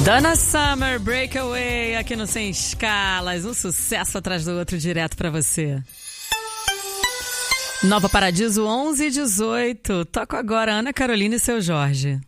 Donna Summer, Breakaway, aqui no Sem Escalas, um sucesso atrás do outro direto pra você. Nova Paradiso 11 e 18, toco agora Ana Carolina e Seu Jorge.